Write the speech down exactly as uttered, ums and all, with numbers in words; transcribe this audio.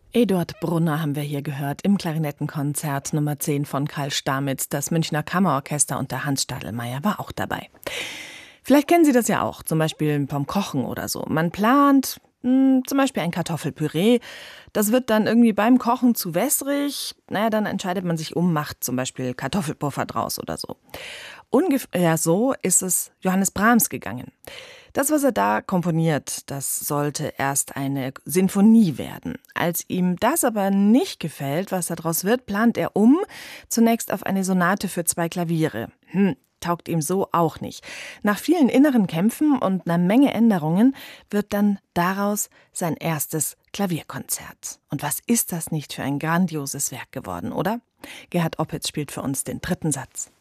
Eduard Brunner haben wir hier gehört im Klarinettenkonzert Nummer zehn von Karl Stamitz. Das Münchner Kammerorchester unter Hans Stadelmeier war auch dabei. Vielleicht kennen Sie das ja auch, zum Beispiel beim Kochen oder so. Man plant mh, zum Beispiel ein Kartoffelpüree. Das wird dann irgendwie beim Kochen zu wässrig. Naja, dann entscheidet man sich um, macht zum Beispiel Kartoffelpuffer draus oder so. Ungefähr so ist es Johannes Brahms gegangen. Das, was er da komponiert, das sollte erst eine Sinfonie werden. Als ihm das aber nicht gefällt, was daraus wird, plant er um, zunächst auf eine Sonate für zwei Klaviere. Hm, taugt ihm so auch nicht. Nach vielen inneren Kämpfen und einer Menge Änderungen wird dann daraus sein erstes Klavierkonzert. Und was ist das nicht für ein grandioses Werk geworden, oder? Gerhard Opitz spielt für uns den dritten Satz.